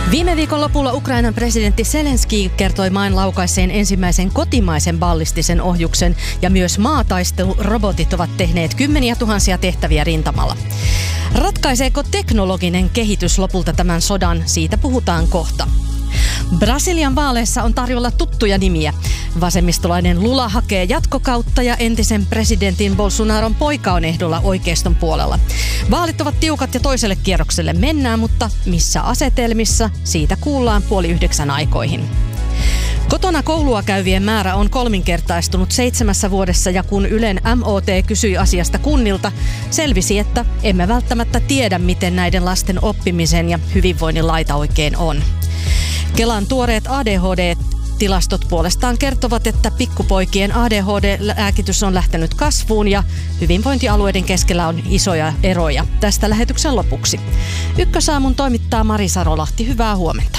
Viime viikon lopulla Ukrainan presidentti Zelenskyi kertoi maan laukaisseen ensimmäisen kotimaisen ballistisen ohjuksen ja myös maataistelurobotit ovat tehneet kymmeniä tuhansia tehtäviä rintamalla. Ratkaiseeko teknologinen kehitys lopulta tämän sodan? Siitä puhutaan kohta. Brasilian vaaleissa on tarjolla tuttuja nimiä. Vasemmistolainen Lula hakee jatkokautta ja entisen presidentin Bolsonaron poika on ehdolla oikeiston puolella. Vaalit ovat tiukat ja toiselle kierrokselle mennään, mutta missä asetelmissa? Siitä kuullaan 8:30 aikoihin. Kotona koulua käyvien määrä on kolminkertaistunut 7 vuodessa ja kun Ylen MOT kysyi asiasta kunnilta, selvisi, että emme välttämättä tiedä, miten näiden lasten oppimisen ja hyvinvoinnin laita oikein on. Kelan tuoreet ADHD-tilastot puolestaan kertovat, että pikkupoikien ADHD-lääkitys on lähtenyt kasvuun ja hyvinvointialueiden keskellä on isoja eroja. Tästä lähetyksen lopuksi. Ykkösaamun toimittaa Mari Sarolahti. Hyvää huomenta.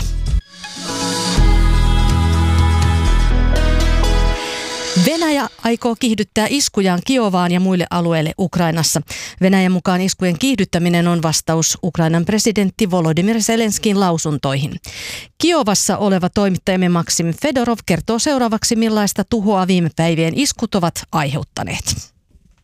Venäjä aikoo kiihdyttää iskujaan Kiovaan ja muille alueille Ukrainassa. Venäjän mukaan iskujen kiihdyttäminen on vastaus Ukrainan presidentti Volodymyr Zelenskyin lausuntoihin. Kiovassa oleva toimittajamme Maksim Fedorov kertoo seuraavaksi, millaista tuhoa viime päivien iskut ovat aiheuttaneet.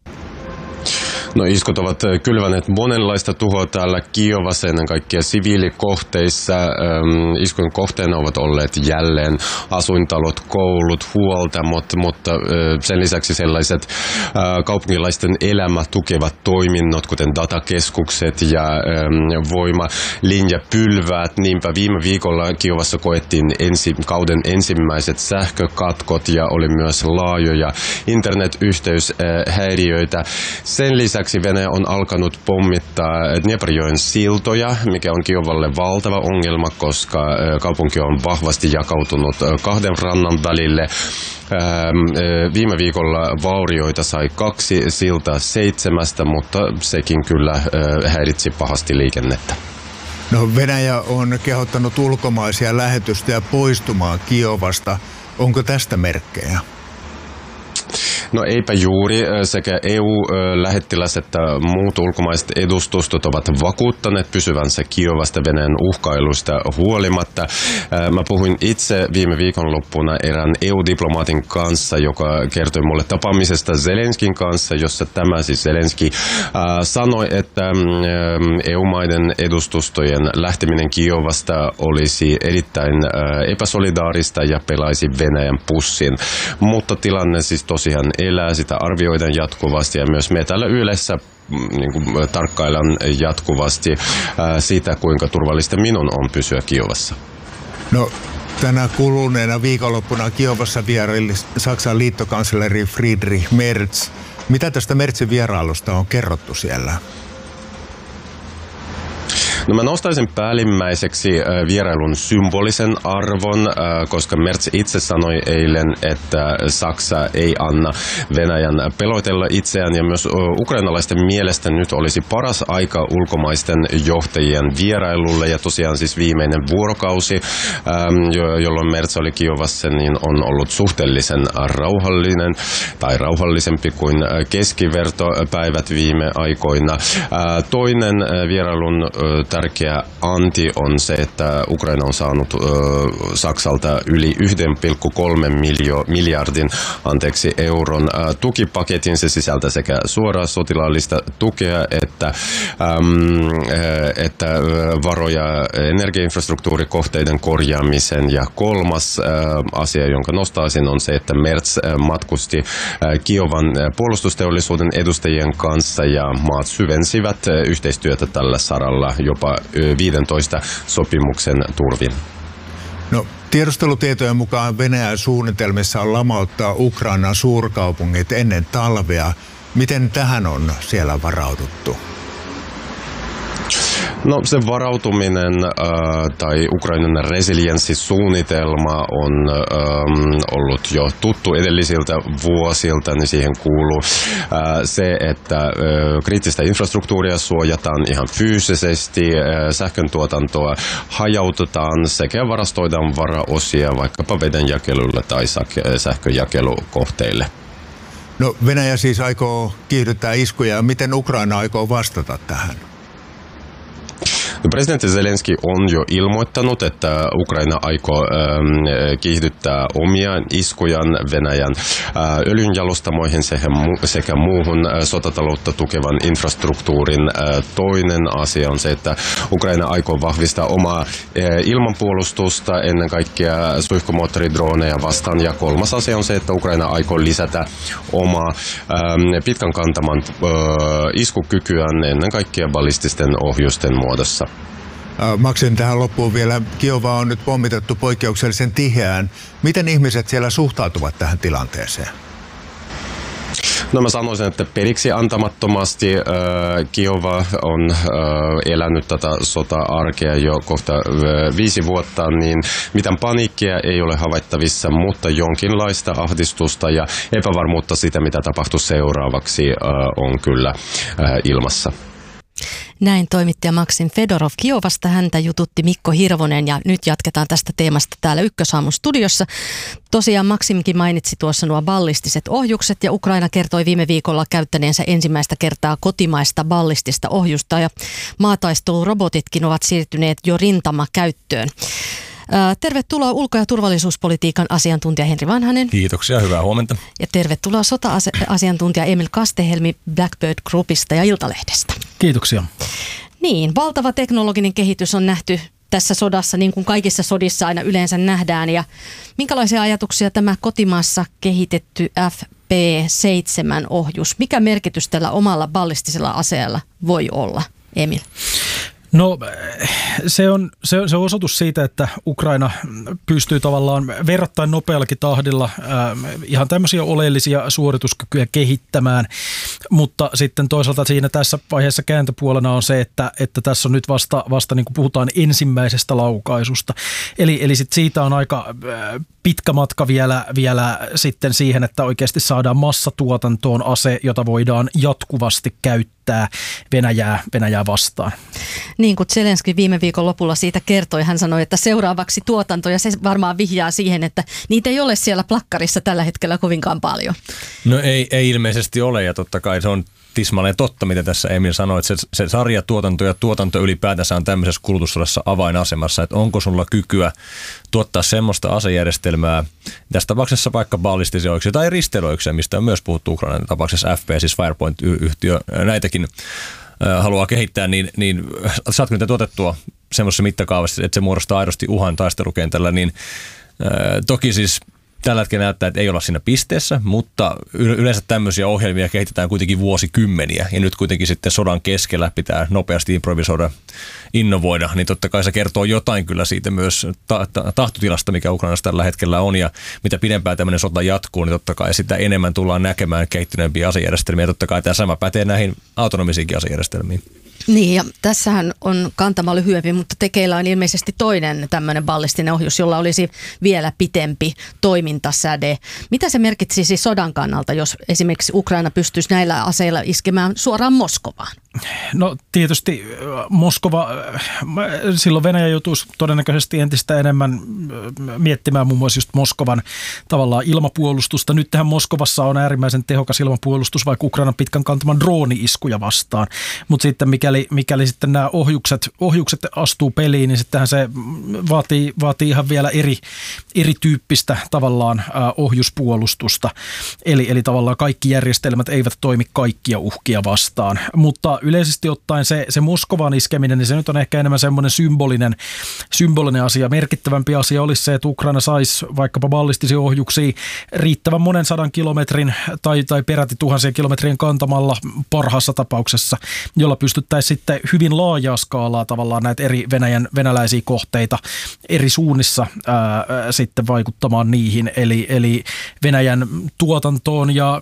No, iskut ovat kylväneet monenlaista tuhoa täällä Kiovassa, ennen kaikkea siviilikohteissa. Iskujen kohteena ovat olleet jälleen asuintalot, koulut, huoltamot, mutta sen lisäksi sellaiset kaupunkilaisten elämä tukevat toiminnot, kuten datakeskukset ja voimalinjapylväät. Niinpä viime viikolla Kiovassa koettiin kauden ensimmäiset sähkökatkot ja oli myös laajoja internetyhteyshäiriöitä. Sen lisäksi Venäjä on alkanut pommittaa Dnieprjoen siltoja, mikä on Kiovalle valtava ongelma, koska kaupunki on vahvasti jakautunut 2 rannan välille. Viime viikolla vaurioita sai 2 siltaa 7, mutta sekin kyllä häiritsi pahasti liikennettä. No, Venäjä on kehottanut ulkomaisia lähetystöjä poistumaan Kiovasta. Onko tästä merkkejä? No, eipä juuri. Sekä EU-lähettiläs että muut ulkomaiset edustustot ovat vakuuttaneet pysyvänsä Kiovasta Venäjän uhkailuista huolimatta. Mä puhuin itse viime viikonloppuna erään EU-diplomaatin kanssa, joka kertoi mulle tapaamisesta Zelenskyin kanssa, jossa tämä siis Zelenskyi sanoi, että EU-maiden edustustojen lähteminen Kiovasta olisi erittäin epäsolidaarista ja pelaisi Venäjän pussin. Mutta tilanne siis tosiaan elää, sitä arvioidaan jatkuvasti ja myös me täällä Ylessä tarkkaillaan jatkuvasti sitä, kuinka turvallista minun on pysyä Kiovassa. No, tänä kuluneena viikonloppuna Kiovassa vieraili Saksan liittokansleri Friedrich Merz. Mitä tästä Merzin vierailusta on kerrottu siellä? No, mä nostaisin päällimmäiseksi vierailun symbolisen arvon, koska Merz itse sanoi eilen, että Saksa ei anna Venäjän pelotella itseään ja myös ukrainalaisten mielestä nyt olisi paras aika ulkomaisten johtajien vierailulle ja tosiaan siis viimeinen vuorokausi, jolloin Merz oli Kiovassa, niin on ollut suhteellisen rauhallinen tai rauhallisempi kuin keskivertopäivät viime aikoina. Toinen vierailun tärkeä anti on se, että Ukraina on saanut Saksalta yli 1,3 miljardin euron tukipaketin. Se sisältää sekä suoraa sotilaallista tukea että varoja energiainfrastruktuurikohteiden korjaamisen. Ja kolmas asia, jonka nostaisin, on se, että Merz matkusti Kiovan puolustusteollisuuden edustajien kanssa ja maat syvensivät yhteistyötä tällä saralla jopa 15 sopimuksen turvin. No, tiedustelutietojen mukaan Venäjän suunnitelmissa on lamauttaa Ukrainan suurkaupungit ennen talvea. Miten tähän on siellä varauduttu? No, se varautuminen tai Ukrainan resilienssisuunnitelma on ollut jo tuttu edellisiltä vuosilta, niin siihen kuuluu se, että kriittistä infrastruktuuria suojataan ihan fyysisesti, sähköntuotantoa hajautetaan sekä varastoidaan varaosia vaikkapa vedenjakelulle tai sähkönjakelukohteille. No, Venäjä siis aikoo kiihdyttää iskuja. Miten Ukraina aikoo vastata tähän? Presidentti Zelenski on jo ilmoittanut, että Ukraina aikoo kiihdyttää omia iskujaan Venäjän öljynjalostamoihin sekä muuhun sotataloutta tukevan infrastruktuurin. Toinen asia on se, että Ukraina aikoo vahvistaa omaa ilmanpuolustusta ennen kaikkea suihkumoottoridroneja vastaan. Ja kolmas asia on se, että Ukraina aikoo lisätä omaa pitkän kantaman iskukykyään ennen kaikkea ballististen ohjusten muodossa. Maksin tähän loppuun vielä. Kiova on nyt pommitettu poikkeuksellisen tiheään. Miten ihmiset siellä suhtautuvat tähän tilanteeseen? No mä sanoisin, että periksi antamattomasti Kiova on elänyt tätä sota-arkea jo kohta 5 vuotta, niin mitään paniikkia ei ole havaittavissa, mutta jonkinlaista ahdistusta ja epävarmuutta sitä, mitä tapahtuu seuraavaksi, on kyllä ilmassa. Näin toimittaja Maksim Fedorov Kiovasta. Häntä jututti Mikko Hirvonen ja nyt jatketaan tästä teemasta täällä Ykkösaamun studiossa. Tosiaan Maksimkin mainitsi tuossa nuo ballistiset ohjukset ja Ukraina kertoi viime viikolla käyttäneensä ensimmäistä kertaa kotimaista ballistista ohjusta ja maataistelurobotitkin ovat siirtyneet jo rintamakäyttöön. Tervetuloa ulko- ja turvallisuuspolitiikan asiantuntija Henri Vanhanen. Kiitoksia, hyvää huomenta. Ja tervetuloa sota-asiantuntija Emil Kastehelmi Blackbird Groupista ja Iltalehdestä. Kiitoksia. Niin, valtava teknologinen kehitys on nähty tässä sodassa, niin kuin kaikissa sodissa aina yleensä nähdään. Ja minkälaisia ajatuksia tämä kotimaassa kehitetty FP7-ohjus, mikä merkitys tällä omalla ballistisella aseella voi olla, Emil? No se on osoitus siitä, että Ukraina pystyy tavallaan verrattain nopeallakin tahdilla ihan tämmöisiä oleellisia suorituskykyjä kehittämään, mutta sitten toisaalta siinä tässä vaiheessa kääntöpuolena on se, että tässä on nyt vasta niin kuin puhutaan ensimmäisestä laukaisusta. Eli sit siitä on aika pitkä matka vielä sitten siihen, että oikeasti saadaan massatuotantoon ase, jota voidaan jatkuvasti käyttää Venäjää vastaan. Niin kuin Zelenski viime viikon lopulla siitä kertoi, hän sanoi, että seuraavaksi tuotanto, ja se varmaan vihjaa siihen, että niitä ei ole siellä plakkarissa tällä hetkellä kovinkaan paljon. No ei ilmeisesti ole, ja totta kai se on tismalleen totta, mitä tässä Emil sanoi, että se sarjatuotanto ja tuotanto ylipäätänsä on tämmöisessä kulutussodassa avainasemassa, että onko sulla kykyä tuottaa semmoista asejärjestelmää, tässä tapauksessa vaikka ballistisia ohjuksia tai risteilyöksiä, mistä on myös puhuttu Ukrainan tapauksessa FP, siis Firepoint-yhtiö, näitäkin haluaa kehittää, niin saatko niitä tuotettua semmoisessa mittakaavassa, että se muodostaa aidosti uhan taistelukentällä, niin toki siis tällä hetkellä näyttää, että ei olla siinä pisteessä, mutta yleensä tämmöisiä ohjelmia kehitetään kuitenkin vuosikymmeniä ja nyt kuitenkin sitten sodan keskellä pitää nopeasti improvisoida, innovoida, niin totta kai se kertoo jotain kyllä siitä myös tahtotilasta, mikä Ukrainassa tällä hetkellä on ja mitä pidempään tämmöinen sota jatkuu, niin totta kai sitä enemmän tullaan näkemään kehittyneempiä asejärjestelmiä ja totta kai tämä sama pätee näihin autonomisiinkin asejärjestelmiin. Niin, ja tässähän on kantama lyhyempi, mutta tekeillä on ilmeisesti toinen tämmöinen ballistinen ohjus, jolla olisi vielä pitempi toimintasäde. Mitä se merkitsisi sodan kannalta, jos esimerkiksi Ukraina pystyisi näillä aseilla iskemään suoraan Moskovaan? No tietysti Moskova, silloin Venäjä joutuisi todennäköisesti entistä enemmän miettimään muun muassa just Moskovan tavallaan ilmapuolustusta. Nyt tähän Moskovassa on äärimmäisen tehokas ilmapuolustus vaikka Ukrainan pitkän kantaman drooni-iskuja vastaan. Mutta sitten mikäli sitten nämä ohjukset astuu peliin, niin sittenhän se vaatii ihan vielä erityyppistä tavallaan ohjuspuolustusta. Eli tavallaan kaikki järjestelmät eivät toimi kaikkia uhkia vastaan, mutta yleisesti ottaen se Moskovan iskeminen, niin se nyt on ehkä enemmän semmoinen symbolinen asia. Merkittävämpi asia olisi se, että Ukraina saisi vaikkapa ballistisia ohjuksia riittävän monen 100 kilometrin tai peräti tuhansien kilometrien kantamalla parhaassa tapauksessa, jolla pystyttäisiin sitten hyvin laajaa skaalaa tavallaan näitä eri venäläisiä kohteita eri suunnissa sitten vaikuttamaan niihin. Eli Venäjän tuotantoon ja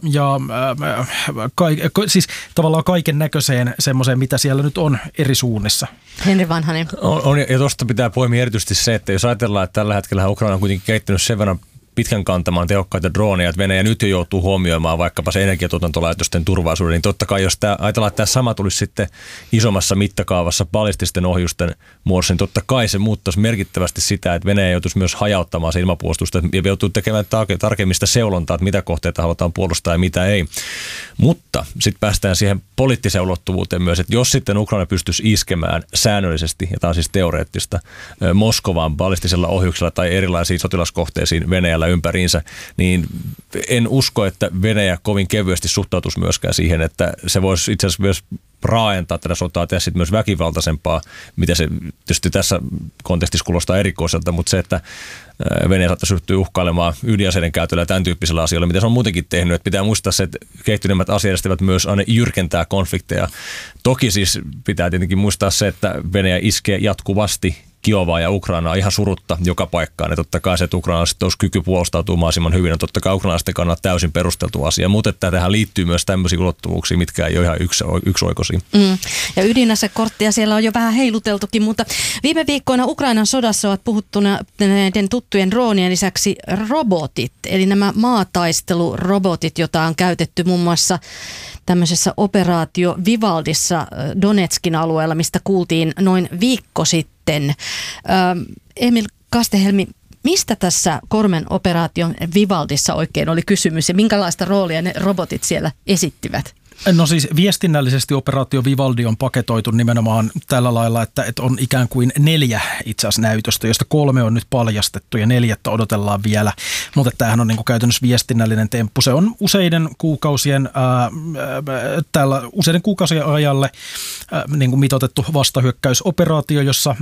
siis tavallaan kaiken näköiseen semmoiseen, mitä siellä nyt on eri suunnissa. Henri Vanhanen. On, ja tuosta pitää poimia erityisesti se, että jos ajatellaan, että tällä hetkellä Ukraina on kuitenkin kehittänyt sen verran pitkän kantamaan tehokkaita droneja, että Venäjä nyt jo joutuu huomioimaan vaikkapa se energiatuotantolaitosten turvallisuuden, niin totta kai jos ajatellaan, että tämä sama tulisi sitten isommassa mittakaavassa ballististen ohjusten muodossa, niin totta kai se muuttaisi merkittävästi sitä, että Venäjä joutuisi myös hajauttamaan se ilmapuolustusta ja joutuu tekemään tarkemmista seulontaa, että mitä kohteita halutaan puolustaa ja mitä ei. Mutta sitten päästään siihen poliittiseen ulottuvuuteen myös, että jos sitten Ukraina pystyisi iskemään säännöllisesti, ja tämä on siis teoreettista, Moskovaan ballistisella ohjuksella tai erilaisiin sotilaskohteisiin Venäjällä ympäriinsä, niin en usko, että Venäjä kovin kevyesti suhtautuisi myöskään siihen, että se voisi itse asiassa myös raajentaa tätä sotaa, tehdä sitten myös väkivaltaisempaa, mitä se tietysti tässä kontekstissa kuulostaa erikoiselta, mutta se, että Venäjä saattaisi ryhtyä uhkailemaan ydinaseiden käytöllä ja tämän tyyppisillä asioilla, mitä se on muutenkin tehnyt. Että pitää muistaa se, että kehittyneemmät asejärjestelmät myös aina jyrkentää konflikteja. Toki siis pitää tietenkin muistaa se, että Venäjä iskee jatkuvasti Kiovaa ja Ukrainaa ihan surutta joka paikkaan. Ja totta kai se, että ukrainalaiset olisi kyky puolustautua mahdollisimman hyvin, on totta kai ukrainalaisten kannalta täysin perusteltu asia. Mutta että tähän liittyy myös tämmöisiä ulottuvuuksia, mitkä ei ole ihan yksioikoisia. Ja ydinasekorttia siellä on jo vähän heiluteltukin, mutta viime viikkoina Ukrainan sodassa ovat puhuttuna näiden tuttujen droonien lisäksi robotit, eli nämä maataistelurobotit, joita on käytetty muun muassa tämmöisessä operaatio Vivaldissa Donetskin alueella, mistä kuultiin noin viikko sitten. Emil Kastehelmi, mistä tässä Kormen operaation Vivaldissa oikein oli kysymys ja minkälaista roolia ne robotit siellä esittivät? No siis viestinnällisesti operaatio Vivaldi on paketoitu nimenomaan tällä lailla, että on ikään kuin 4 itse asiassa näytöstä, josta 3 on nyt paljastettu ja 4 odotellaan vielä. Mutta tämähän on niin kuin käytännössä viestinnällinen temppu. Se on useiden kuukausien ajalle niin kuin mitoitettu vastahyökkäysoperaatio, jossa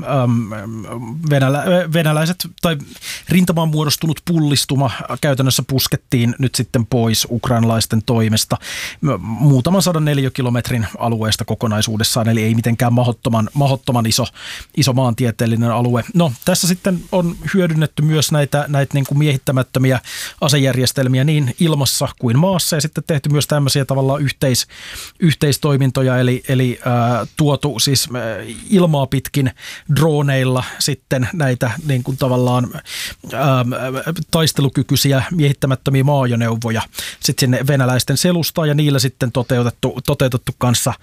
venäläiset tai rintamaan muodostunut pullistuma käytännössä puskettiin nyt sitten pois ukrainalaisten toimesta. Muutaman 100 neliökilometrin alueesta kokonaisuudessaan, eli ei mitenkään mahdottoman iso maantieteellinen alue. No, tässä sitten on hyödynnetty myös näitä niin kuin miehittämättömiä asejärjestelmiä niin ilmassa kuin maassa, ja sitten tehty myös tämmöisiä tavallaan yhteistoimintoja, eli tuotu siis ilmaa pitkin droneilla sitten näitä niin kuin tavallaan taistelukykyisiä miehittämättömiä maajoneuvoja sitten sinne venäläisten selustaan, ja niillä sitten toteutettu kanssa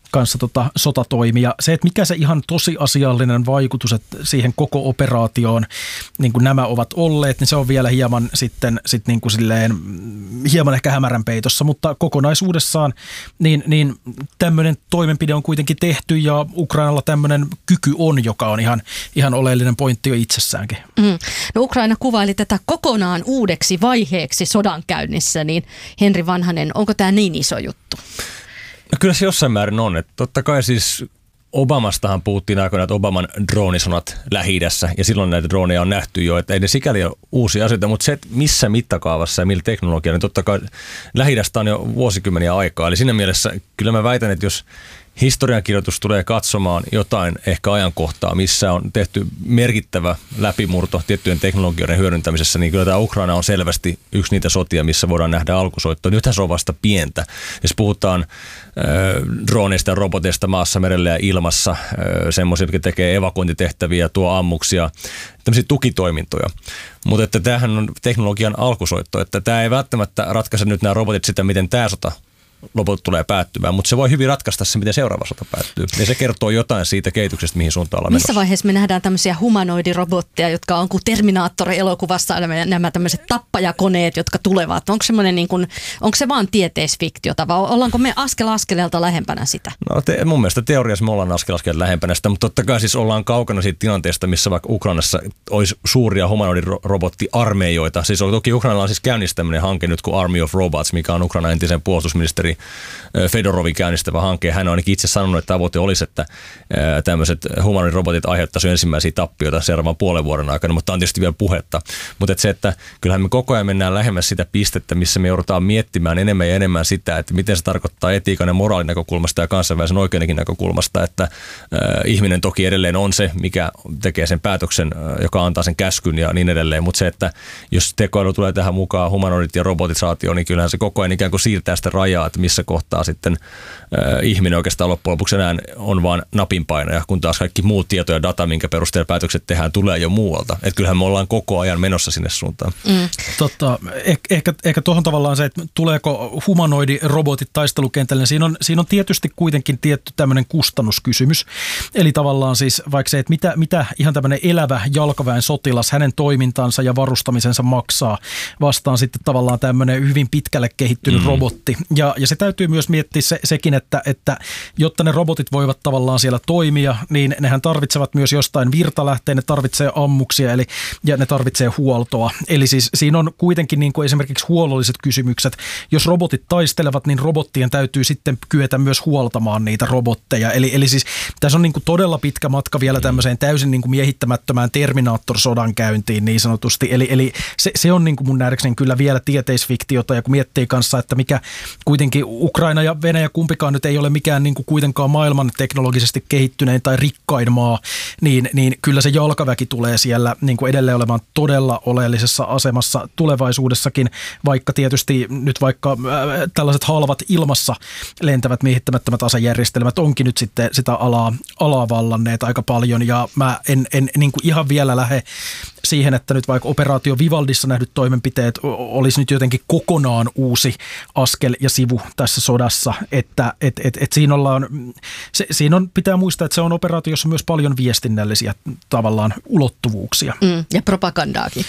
sotatoimia. Se, että mikä se ihan tosiasiallinen vaikutus että siihen koko operaatioon niin kuin nämä ovat olleet, niin se on vielä hieman sitten niin kuin silleen, hieman ehkä hämärän peitossa, mutta kokonaisuudessaan niin tämmöinen toimenpide on kuitenkin tehty ja Ukrainalla tämmöinen kyky on, joka on ihan oleellinen pointti jo itsessäänkin. No Ukraina kuvaili tätä kokonaan uudeksi vaiheeksi sodankäynnissä, niin Henri Vanhanen, onko tämä niin iso juttu? No kyllä se jossain määrin on, että totta kai siis Obamastahan puhuttiin aikoinaan, että Obaman droonisonat Lähi-idässä, ja silloin näitä droneja on nähty jo, että ei ne sikäli ole uusia asioita, mutta se, että missä mittakaavassa ja millä teknologialla, niin totta kai Lähi-idästä on jo vuosikymmeniä aikaa, eli siinä mielessä kyllä mä väitän, että jos historiankirjoitus tulee katsomaan jotain ehkä ajankohtaa, missä on tehty merkittävä läpimurto tiettyjen teknologioiden hyödyntämisessä, niin kyllä tämä Ukraina on selvästi yksi niitä sotia, missä voidaan nähdä alkusoittoa. Nythän se on vasta pientä. Jos puhutaan droneista ja roboteista maassa, merellä ja ilmassa, semmoisia, jotka tekee evakuointitehtäviä, tuo ammuksia, tämmöisiä tukitoimintoja. Mutta että tämähän on teknologian alkusoitto, että tämä ei välttämättä ratkaise nyt nämä robotit sitä, miten tämä sota lopulta tulee päättymään, mutta se voi hyvin ratkaista se, miten seuraava sota päättyy. Ja se kertoo jotain siitä kehityksestä, mihin suuntaan ollaan menossa. Missä vaiheessa me nähdään tämmöisiä humanoidirobotteja, jotka on kuin Terminaattori-elokuvassa, nämä tämmöiset tappajakoneet, jotka tulevat? Onko se vaan tieteisfiktiota vai ollaanko me askel askeleelta lähempänä sitä? No mun mielestä teoriassa me ollaan askel askeleelta lähempänä sitä, mutta totta kai siis ollaan kaukana siitä tilanteesta, missä vaikka Ukrainassa olisi suuria humanoidirobottiarmeijoita. Siis toki Ukrainalla on siis käynnissä tämmöinen hanke nyt kuin Army of Robots, mikä on Ukrainan entisen puolustusministeri Fedorovin käynnistävä hanke. Hän on ainakin itse sanonut, että tavoite olisi, että tämmöiset humanoidirobotit aiheuttaisivat ensimmäisiä tappioita seuraavan puolen vuoden aikana, mutta on tietysti vielä puhetta. Mutta se, että kyllähän me koko ajan mennään lähemmäs sitä pistettä, missä me joudutaan miettimään enemmän ja enemmän sitä, että miten se tarkoittaa etiikan ja moraalin näkökulmasta ja kansainvälisen oikeudenkin näkökulmasta, että ihminen toki edelleen on se, mikä tekee sen päätöksen, joka antaa sen käskyn ja niin edelleen. Mutta se, että jos tekoäly tulee tähän mukaan, humanoidit ja robotisaatio, niin kyllähän se koko ajan ikään kuin siirtää sitä rajaa, että missä kohtaa sitten ihminen oikeastaan loppujen lopuksi enää on vaan napinpainaja, kun taas kaikki muut tieto ja data, minkä perusteella päätökset tehdään, tulee jo muualta. Että kyllähän me ollaan koko ajan menossa sinne suuntaan. Ehkä tuohon tavallaan se, että tuleeko humanoidirobotit taistelukentälle, niin siinä on tietysti kuitenkin tietty tämmöinen kustannuskysymys. Eli tavallaan siis vaikka se, että mitä ihan tämmöinen elävä jalkaväen sotilas, hänen toimintansa ja varustamisensa maksaa, vastaan sitten tavallaan tämmöinen hyvin pitkälle kehittynyt robotti. Ja se täytyy myös miettiä sekin, että jotta ne robotit voivat tavallaan siellä toimia, niin nehän tarvitsevat myös jostain virtalähteen, ne tarvitsee ammuksia ja ne tarvitsee huoltoa. Eli siis siinä on kuitenkin niin kuin esimerkiksi huollolliset kysymykset. Jos robotit taistelevat, niin robottien täytyy sitten kyetä myös huoltamaan niitä robotteja. Eli siis tässä on niin kuin todella pitkä matka vielä tämmöiseen täysin niin kuin miehittämättömään Terminator-sodan käyntiin niin sanotusti. Eli se on niin kuin mun nähdäkseni kyllä vielä tieteisfiktiota, ja kun miettii kanssa, että mikä kuitenkin Ukraina ja Venäjä kumpikaan nyt ei ole mikään niin kuin kuitenkaan maailman teknologisesti kehittynein tai rikkain maa, niin kyllä se jalkaväki tulee siellä niin kuin edelleen olemaan todella oleellisessa asemassa tulevaisuudessakin, vaikka tietysti nyt vaikka tällaiset halvat ilmassa lentävät miehittämättömät asejärjestelmät onkin nyt sitten sitä alaa vallanneet aika paljon, ja mä en niin kuin ihan vielä lähde siihen, että nyt vaikka operaatio Vivaldissa nähdyt toimenpiteet olisi nyt jotenkin kokonaan uusi askel ja sivu tässä sodassa, että siinä pitää muistaa, että se on operaatio, jossa on myös paljon viestinnällisiä tavallaan ulottuvuuksia. Ja propagandaakin.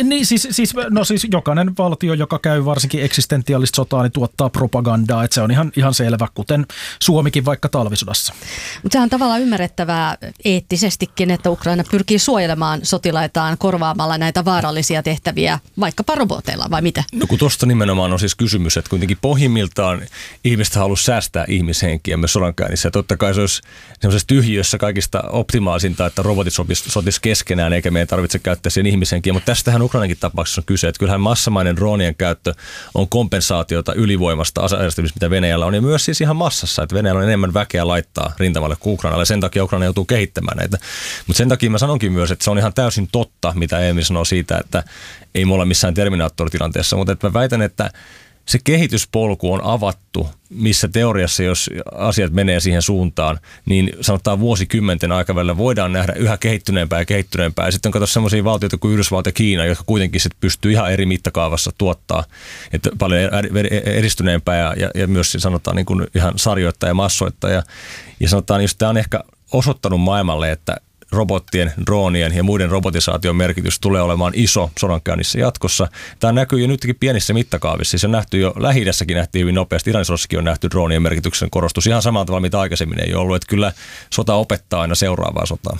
Siis jokainen valtio, joka käy varsinkin eksistentiaalista sotaa, niin tuottaa propagandaa, että se on ihan selvä, kuten Suomikin vaikka talvisodassa. Mutta se on tavallaan ymmärrettävää eettisestikin, että Ukraina pyrkii suojelemaan sotilaitaan korvaamalla näitä vaarallisia tehtäviä vaikkapa roboteilla, vai mitä? No kun tuosta nimenomaan on siis kysymys, että kuitenkin pohjimmiltaan ihmiset haluaisi säästää ihmishenkiä myös sodankäynnissä. Ja totta kai se olisi semmoisessa tyhjiössä kaikista optimaalisinta, että robotit sotisi keskenään, eikä meidän tarvitse käyttää siihen ihmishenkiä. Mutta tästähän Ukrainankin tapauksessa on kyse, että kyllähän massamainen droonien käyttö on kompensaatiota ylivoimasta asejärjestelmistä, mitä Venäjällä on. Ja myös siis ihan massassa, että Venäjällä on enemmän väkeä laittaa rintamalle kuin Ukrainalle. Sen takia Ukraina joutuu kehittämään näitä. Mutta sen takia mä sanonkin myös, että se on ihan täysin totta, mitä Emil sanoo siitä, että ei me olla missään Terminator-tilanteessa, mutta että mä väitän, että se kehityspolku on avattu, missä teoriassa, jos asiat menee siihen suuntaan, niin sanotaan vuosikymmenten aikavälillä voidaan nähdä yhä kehittyneempää ja kehittyneempää. Ja sitten on katsotaan sellaisia valtioita kuin Yhdysvallat ja Kiina, jotka kuitenkin sit pystyy ihan eri mittakaavassa tuottaa, että paljon edistyneempää ja myös sanotaan niin kuin ihan sarjoittaa ja massoittaa. Ja sanotaan, just tämä on ehkä osoittanut maailmalle, että robottien, droonien ja muiden robotisaation merkitys tulee olemaan iso sodankäynnissä jatkossa. Tämä näkyy jo nytkin pienissä mittakaavissa. Siis on nähty jo Lähi-idässäkin nähtiin hyvin nopeasti. Iranin sodassakin on nähty droonien merkityksen korostus ihan samalla tavalla, mitä aikaisemmin ei ollut. Että kyllä sota opettaa aina seuraavaa sotaa.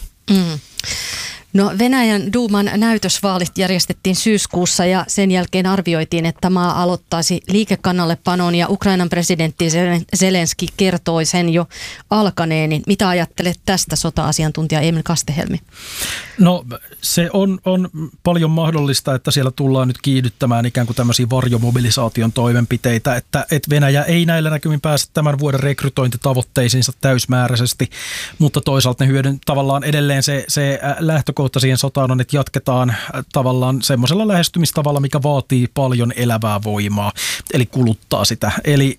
No Venäjän Duuman näytösvaalit järjestettiin syyskuussa ja sen jälkeen arvioitiin, että maa aloittaisi liikekannallepanon ja Ukrainan presidentti Zelenski kertoi sen jo alkaneen. Niin mitä ajattelet tästä sota-asiantuntija Emil Kastehelmi? No se on paljon mahdollista, että siellä tullaan nyt kiihdyttämään ikään kuin tämmöisiä varjomobilisaation toimenpiteitä, että Venäjä ei näillä näkymin pääse tämän vuoden rekrytointitavoitteisiinsa täysmääräisesti, mutta toisaalta ne tavallaan edelleen se lähtökohta siihen sotaan on, että jatketaan tavallaan semmoisella lähestymistavalla, mikä vaatii paljon elävää voimaa, eli kuluttaa sitä. Eli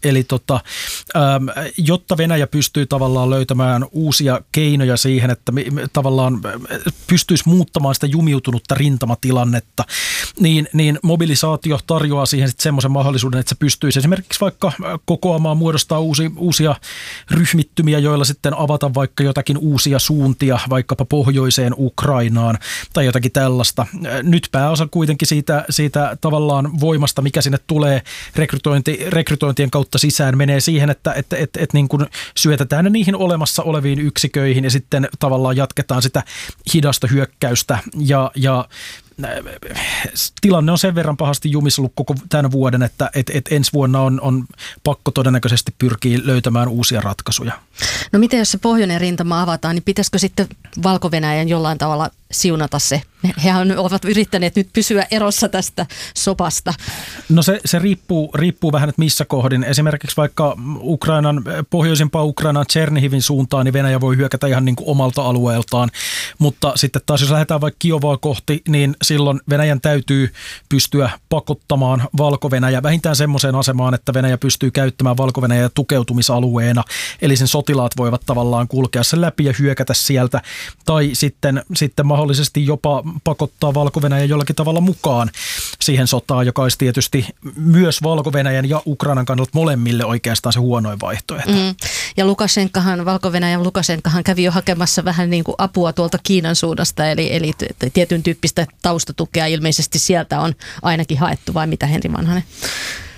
jotta Venäjä pystyy tavallaan löytämään uusia keinoja siihen, että tavallaan pystyisi muuttamaan sitä jumiutunutta rintamatilannetta, niin mobilisaatio tarjoaa siihen sitten semmoisen mahdollisuuden, että se pystyisi esimerkiksi vaikka kokoamaan, muodostaa uusia ryhmittymiä, joilla sitten avata vaikka jotakin uusia suuntia, vaikkapa pohjoiseen Ukrainaan tai jotakin tällaista. Nyt pääosa kuitenkin siitä tavallaan voimasta, mikä sinne tulee rekrytointien kautta sisään, menee siihen, että niin kuin syötetään ne niihin olemassa oleviin yksiköihin ja sitten tavallaan jatketaan sitä hidasta hyökkäystä ja tilanne on sen verran pahasti jumissa ollut koko tämän vuoden, että ensi vuonna on pakko todennäköisesti pyrkiä löytämään uusia ratkaisuja. No miten jos se pohjoinen rintama avataan, niin pitäisikö sitten Valko-Venäjän jollain tavalla siunata se? Hehän ovat yrittäneet nyt pysyä erossa tästä sopasta. No se riippuu vähän, että missä kohdin. Esimerkiksi vaikka pohjoisimpaan Ukrainan Tšernihivin suuntaan, niin Venäjä voi hyökätä ihan niin kuin omalta alueeltaan. Mutta sitten taas jos lähdetään vaikka Kiovaa kohti, niin silloin Venäjän täytyy pystyä pakottamaan Valko-Venäjä vähintään semmoiseen asemaan, että Venäjä pystyy käyttämään Valko-Venäjää tukeutumisalueena. Eli sen sotilaat voivat tavallaan kulkea sen läpi ja hyökätä sieltä. Tai sitten mahdollisesti jopa pakottaa Valko-Venäjän jollakin tavalla mukaan siihen sotaan, joka olisi tietysti myös Valko-Venäjän ja Ukrainan kannalta molemmille oikeastaan se huonoin vaihtoehto. Ja Valko-Venäjän Lukašenkahan kävi jo hakemassa vähän niin kuin apua tuolta Kiinan suunnasta, eli tietyn tyyppistä taustatukea ilmeisesti sieltä on ainakin haettu, vai mitä Henri Vanhanen?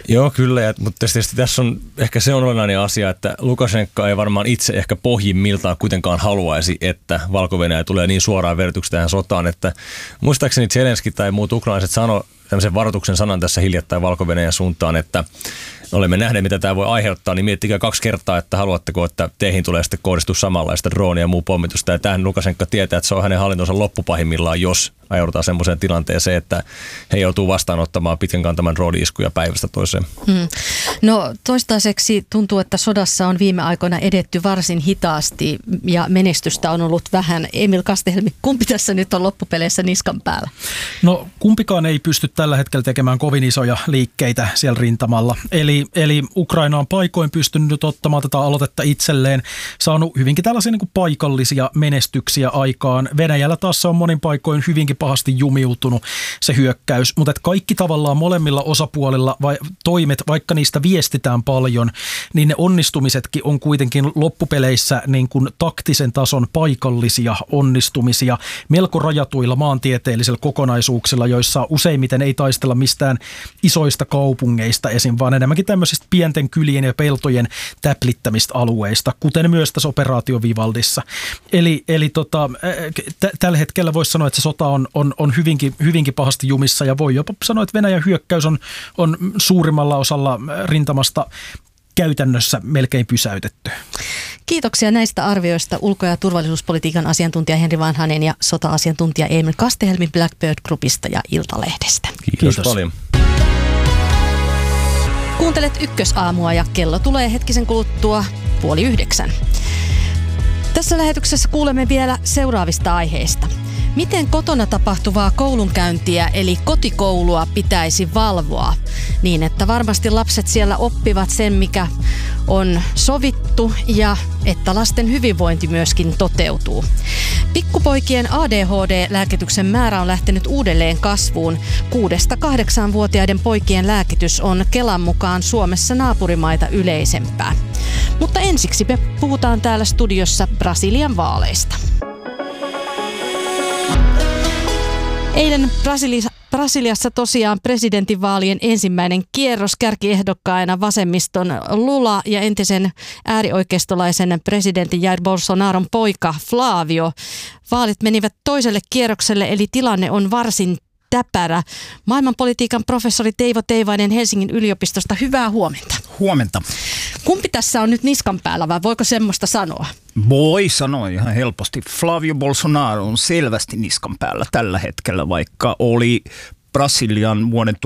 Joo, kyllä, mutta tietysti tässä on ehkä se on olennainen asia, että Lukašenka ei varmaan itse ehkä pohjimmiltaan kuitenkaan haluaisi, että Valko-Venäjä tulee niin suoraan vertyksi tähän sotaan, että muistaakseni Zelenski tai muut ukrainalaiset sanoi tämmöisen varoituksen sanan tässä hiljattain Valko-Venäjän suuntaan, että olemme nähneet, mitä tämä voi aiheuttaa, niin miettikää 2 kertaa, että haluatteko, että teihin tulee sitten kohdistua samanlaista droonia ja muu pommitusta. Ja tähän Lukašenka tietää, että se on hänen hallintonsa loppupahimmillaan, jos ajaudutaan semmoiseen tilanteeseen, että he joutuu vastaanottamaan pitkän kantaman rooli-iskuja päivästä toiseen. No toistaiseksi tuntuu, että sodassa on viime aikoina edetty varsin hitaasti ja menestystä on ollut vähän. Emil Castehelmi, kumpi tässä nyt on loppupeleissä niskan päällä? No kumpikaan ei pysty tällä hetkellä tekemään kovin isoja liikkeitä siellä rintamalla. Eli Ukraina on paikoin pystynyt ottamaan tätä aloitetta itselleen, saanut hyvinkin tällaisia niin kuin paikallisia menestyksiä aikaan. Venäjällä taas on monin paikoin hyvinkin pahasti jumiutunut se hyökkäys, mutta kaikki tavallaan molemmilla osapuolilla toimet, vaikka niistä viestitään paljon, niin ne onnistumisetkin on kuitenkin loppupeleissä niin kuin taktisen tason paikallisia onnistumisia melko rajatuilla maantieteellisillä kokonaisuuksilla, joissa useimmiten ei taistella mistään isoista kaupungeista esim. Vaan enemmänkin tämmöisistä pienten kylien ja peltojen täplittämistä alueista, kuten myös tässä operaatio Vivaldissa. Eli tällä hetkellä voisi sanoa, että se sota on hyvinkin pahasti jumissa ja voi jopa sanoa, että Venäjän hyökkäys on suurimmalla osalla rintamasta käytännössä melkein pysäytetty. Kiitoksia näistä arvioista ulko- ja turvallisuuspolitiikan asiantuntija Henri Vanhanen ja sota-asiantuntija Emil Castehelmi Blackbird Groupista ja Iltalehdestä. Kiitos paljon. Kuuntelet Ykkösaamua ja kello tulee hetkisen kuluttua 8:30. Tässä lähetyksessä kuulemme vielä seuraavista aiheista. Miten kotona tapahtuvaa koulunkäyntiä eli kotikoulua pitäisi valvoa niin, että varmasti lapset siellä oppivat sen, mikä on sovittu ja että lasten hyvinvointi myöskin toteutuu. Pikkupoikien ADHD-lääkityksen määrä on lähtenyt uudelleen kasvuun. 6-8-vuotiaiden poikien lääkitys on Kelan mukaan Suomessa naapurimaita yleisempää. Mutta ensiksi me puhutaan täällä studiossa Brasilian vaaleista. Eilen Brasiliassa tosiaan presidentinvaalien ensimmäinen kierros, kärkiehdokkaina vasemmiston Lula ja entisen äärioikeistolaisen presidentin Jair Bolsonaron poika Flavio. Vaalit menivät toiselle kierrokselle, eli tilanne on varsin täpärä. Maailmanpolitiikan professori Teivo Teivainen Helsingin yliopistosta, hyvää huomenta. Huomenta. Kumpi tässä on nyt niskan päällä vai voiko semmoista sanoa? Voi sanoa ihan helposti. Flavio Bolsonaro on selvästi niskan päällä tällä hetkellä, vaikka oli Brasilian vuoden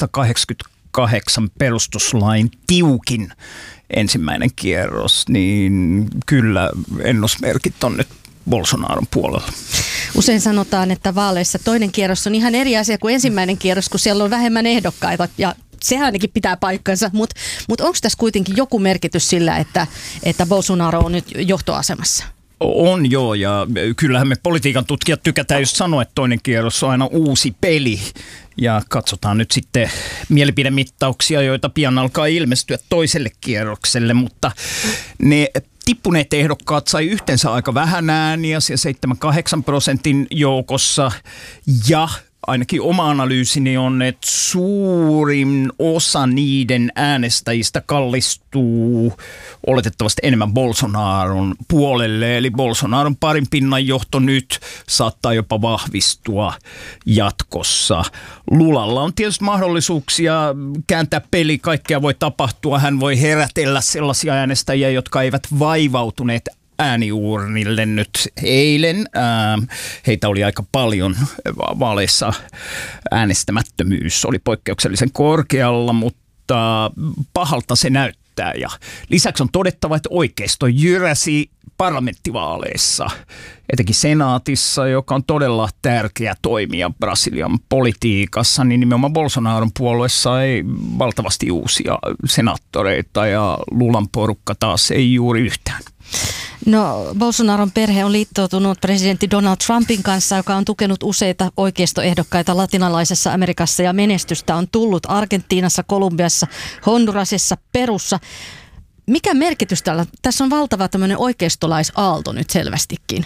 1988 perustuslain tiukin ensimmäinen kierros, niin kyllä ennusmerkit on nyt Bolsonaron puolella. Usein sanotaan, että vaaleissa toinen kierros on ihan eri asia kuin ensimmäinen kierros, kun siellä on vähemmän ehdokkaita ja sehän ainakin pitää paikkansa, mutta onko tässä kuitenkin joku merkitys sillä, että Bolsonaro on nyt johtoasemassa? On joo, ja kyllähän me politiikan tutkijat tykätään just sanoa, että toinen kierros on aina uusi peli. Ja katsotaan nyt sitten mielipidemittauksia, joita pian alkaa ilmestyä toiselle kierrokselle, mutta ne tippuneet ehdokkaat sai yhteensä aika vähän ääniä, 7-8% joukossa, ja ainakin oma analyysini on, että suurin osa niiden äänestäjistä kallistuu oletettavasti enemmän Bolsonaron puolelle. Eli Bolsonaron parin pinnan johto nyt saattaa jopa vahvistua jatkossa. Lulalla on tietysti mahdollisuuksia kääntää peli, kaikkea voi tapahtua. Hän voi herätellä sellaisia äänestäjiä, jotka eivät vaivautuneet ääniuurnille nyt eilen. Heitä oli aika paljon vaaleissa. Äänestämättömyys oli poikkeuksellisen korkealla, mutta pahalta se näyttää. Ja lisäksi on todettava, että oikeisto jyräsi parlamenttivaaleissa, etenkin senaatissa, joka on todella tärkeä toimija Brasilian politiikassa, niin nimenomaan Bolsonaron puolueessa ei valtavasti uusia senaattoreita ja Lulan porukka taas ei juuri yhtään. No, Bolsonaron perhe on liittoutunut presidentti Donald Trumpin kanssa, joka on tukenut useita oikeistoehdokkaita latinalaisessa Amerikassa ja menestystä on tullut Argentiinassa, Kolumbiassa, Hondurasissa, Perussa. Mikä merkitys tällä? Tässä on valtava tämmöinen oikeistolaisaalto nyt selvästikin.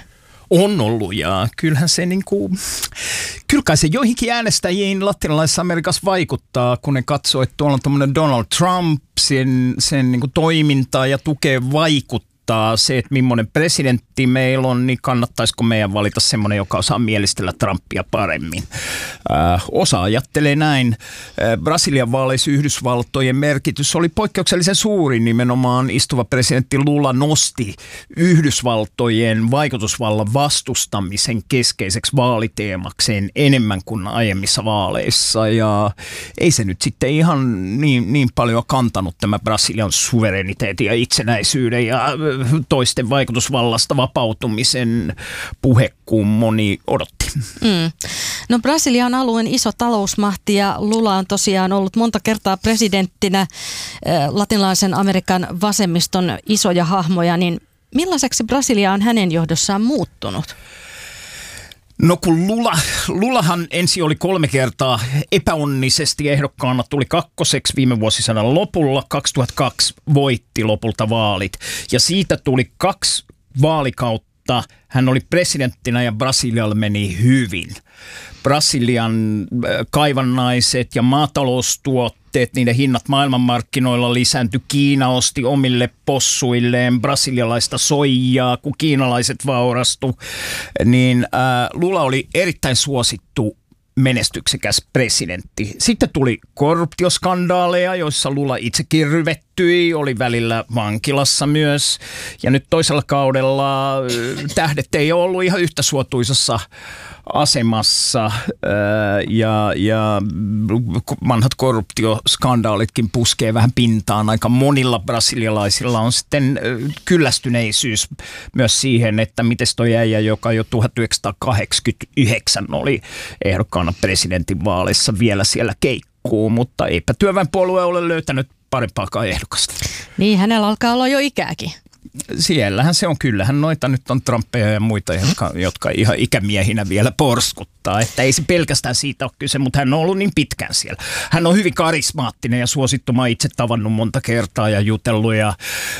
On ollut, ja kyllähän se kyllä kai se joihinkin äänestäjiin latinalaisessa Amerikassa vaikuttaa, kun ne katsoo, että tuolla on tämmöinen Donald Trump, sen niin kuin toimintaa ja tukee vaikuttaa. Se, että millainen presidentti meillä on, niin kannattaisiko meidän valita semmoinen, joka osaa mielistellä Trumpia paremmin. Osa ajattelee näin. Brasilian vaaleissa Yhdysvaltojen merkitys oli poikkeuksellisen suuri. Nimenomaan istuva presidentti Lula nosti Yhdysvaltojen vaikutusvallan vastustamisen keskeiseksi vaaliteemakseen enemmän kuin aiemmissa vaaleissa. Ja ei se nyt sitten ihan niin paljon kantanut tämä Brasilian suvereniteetin ja itsenäisyyden ja toisten vaikutusvallasta vapautumisen puhe, kuin moni odotti. No Brasilia on alueen iso talousmahti ja Lula on tosiaan ollut monta kertaa presidenttinä latinalaisen Amerikan vasemmiston isoja hahmoja, niin millaiseksi Brasilia on hänen johdossaan muuttunut? No kun Lulahan ensin oli 3 kertaa epäonnisesti ehdokkaana, tuli 2. viime vuosisadan lopulla, 2002 voitti lopulta vaalit ja siitä tuli 2 vaalikautta. Hän oli presidenttinä ja Brasilialle meni hyvin. Brasilian kaivannaiset ja maataloustuotteet, niiden hinnat maailmanmarkkinoilla lisääntyi. Kiina osti omille possuilleen brasilialaista soijaa, kun kiinalaiset vaurastu. Niin Lula oli erittäin suosittu menestyksekäs presidentti. Sitten tuli korruptioskandaaleja, joissa Lula itsekin ryvettyi, oli välillä vankilassa myös. Ja nyt toisella kaudella tähdet ei ole ollut ihan yhtä suotuisassa asemassa ja vanhat korruptioskandaalitkin puskee vähän pintaan. Aika monilla brasilialaisilla on sitten kyllästyneisyys myös siihen, että miten toi äijä, joka jo 1989 oli ehdokkaana presidentinvaaleissa vielä siellä keikkuu, mutta eipä työväenpuolue ole löytänyt parempaakaan ehdokasta. Niin, hänellä alkaa olla jo ikääkin. Siellähän se on, kyllähän noita nyt on Trumpeja ja muita, jotka ihan ikämiehinä vielä porskuttaa. Että ei se pelkästään siitä ole kyse, mutta hän on ollut niin pitkään siellä. Hän on hyvin karismaattinen ja suosittu. Mä itse tavannut monta kertaa ja jutellut ja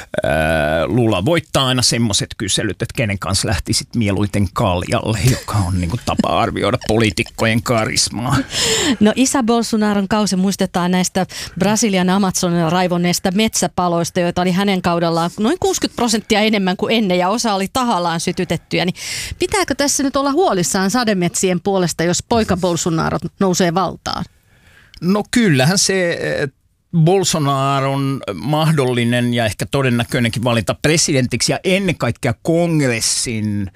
Lula voittaa aina semmoiset kyselyt, että kenen kanssa lähtisit mieluiten kaljalle, joka on niin kuin tapa arvioida poliitikkojen karismaa. No isä Bolsonaron kausi muistetaan näistä Brasilian Amazonin raivonneista metsäpaloista, joita oli hänen kaudellaan noin 60% enemmän kuin ennen ja osa oli tahallaan sytytettyjä. Niin pitääkö tässä nyt olla huolissaan sademetsien puolesta, jos poika Bolsonaro nousee valtaan? No kyllähän se Bolsonaron mahdollinen ja ehkä todennäköinenkin valinta presidentiksi ja ennen kaikkea kongressin